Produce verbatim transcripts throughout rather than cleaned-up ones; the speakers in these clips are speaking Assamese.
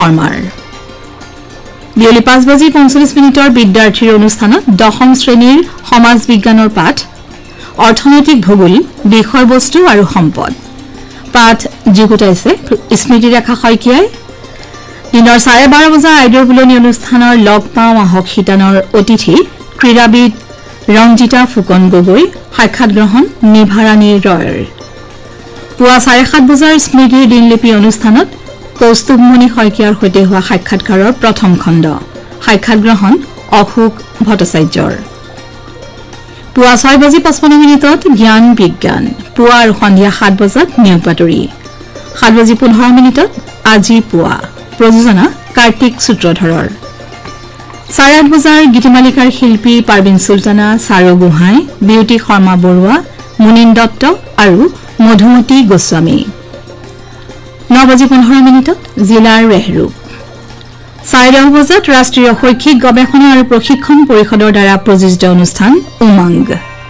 শৰ্মাৰ বিয়লি পাঁচ বাজি পঞ্চল্লিছ মিনিটৰ বিদ্যাৰ্থীৰ অনুষ্ঠানত দশম শ্ৰেণীৰ সমাজ বিজ্ঞানৰ পাঠ অৰ্থনৈতিক ভূগোল বিষয়বস্তু আৰু সম্পদ পাঠ যুগুতাইছে স্মৃতিৰেখা শইকীয়াই দিনৰ চাৰে বাৰ বজাৰ আইডৰ বুলনি অনুষ্ঠানৰ লগ পাওঁ আহক শিতানৰ অতিথি ক্ৰীড়াবিদ ৰঞ্জিতা ফুকন গগৈ সাক্ষাৎ গ্ৰহণ নিভাৰাণী ৰয়ৰ পুৱা চাৰে সাত বজাৰ স্মৃতিৰ দিনলিপি অনুষ্ঠানত কৌস্তুভমণি শইকীয়াৰ সৈতে হোৱা সাক্ষাৎকাৰৰ প্ৰথম খণ্ড সাক্ষাৎ গ্ৰহণ অশোক ভট্টাচাৰ্যৰ পুৱা ছয় বাজি পঁচপন্ন মিনিটত জ্ঞান বিজ্ঞান পুৱা আৰু সন্ধিয়া সাত বজাত নিয়োগ বাতৰি সাত বাজি পোন্ধৰ মিনিটত আজি পুৱা প্ৰযোজনা কাৰ্তিক সূত্ৰধৰৰ চাৰে আঠ বজাৰ গীতিমালিকাৰ শিল্পী পাৰ্বিন চুলতানা চাৰো গোহাঁই বিউটি শৰ্মা বৰুৱা মুনীন দত্ত আৰু মধুমতী গোস্বামী ন বাজি পোন্ধৰ মিনিটত জিলাৰ ৰেহৰূপ চাৰে দহ বজাত ৰাষ্ট্ৰীয় শৈক্ষিক গৱেষণা আৰু প্ৰশিক্ষণ পৰিষদৰ দ্বাৰা প্ৰযোজিত অনুষ্ঠান উমংগ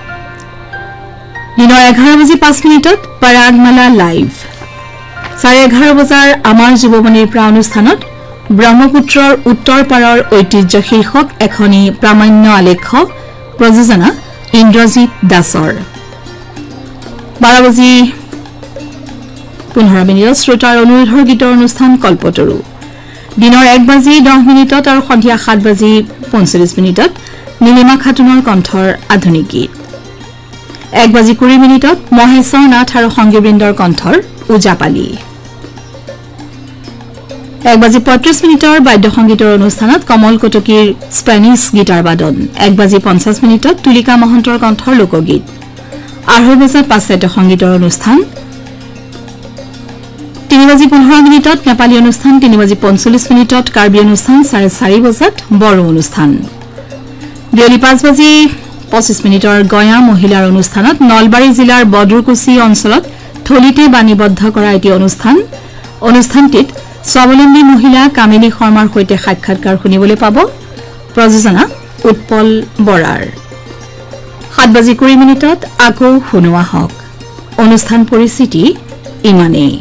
দিনৰ এঘাৰ বাজি পাঁচ মিনিটত পৰাগমালা লাইভ চাৰে এঘাৰ বজাৰ আমাৰ যুৱমণিৰ প্ৰা অনুষ্ঠানত ব্ৰহ্মপুত্ৰৰ উত্তৰ পাৰৰ ঐতিহ্য শীৰ্ষক এখনি প্ৰামাণ্য আলেখ্য প্ৰযোজনা ইন্দ্ৰজিৎ দাসৰ বাৰ বাজি পোন্ধৰ মিনিটত শ্ৰোতাৰ অনুৰোধৰ গীতৰ অনুষ্ঠান কল্পতৰু দিনৰ এক বাজি দহ মিনিটত আৰু সন্ধিয়া সাত বাজি পঞ্চল্লিছ মিনিটত নীলিমা খাতুনৰ কণ্ঠৰ আধুনিক গীত এক বাজি কুৰি মিনিটত মহেশ্বৰ নাথ আৰু সংগীবৃন্দৰ কণ্ঠৰ উজাপালি এক বাজি পঁয়ত্ৰিশ মিনিটৰ বাদ্য সংগীতৰ অনুষ্ঠানত কমল কটকীৰ স্পেনিছ গীটাৰ বাদন এক বাজি পঞ্চাছ মিনিটত তুলিকা মহন্তৰ কণ্ঠৰ লোকগীত আঢ়ৈ বজাত পাশ্চাত্য সংগীতৰ অনুষ্ঠান তিনি বাজি পোন্ধৰ মিনিটত নেপালী অনুষ্ঠান তিনি বাজি পঞ্চল্লিছ মিনিটত কাৰ্বি অনুষ্ঠান চাৰে চাৰি বজাত বড়ো অনুষ্ঠান বিয়লি পাঁচ বাজি পঁচিছ মিনিটৰ গঞা মহিলাৰ অনুষ্ঠানত নলবাৰী জিলাৰ বদৰুকুছি অঞ্চলত থলিতে বাণীবদ্ধ কৰা এটি অনুষ্ঠান অনুষ্ঠানটিত স্বাৱলম্বী মহিলা কামিনী শৰ্মাৰ সৈতে সাক্ষাৎকাৰ শুনিবলৈ পাব প্ৰযোজনা উৎপল বৰাৰ সাত বাজি কুৰি মিনিটত আকৌ শুনোৱা হওক অনুষ্ঠান পৰিস্থিতি ইমানেই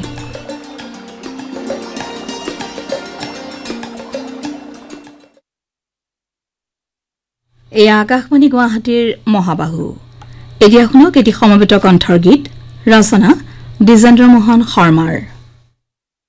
এয়া আকাশবাণী গুৱাহাটীৰ মহাবাহু এতিয়া শুনক এটি সমবেত কণ্ঠৰ গীত ৰচনা দ্বিজেন্দ্ৰ মোহন শৰ্মাৰ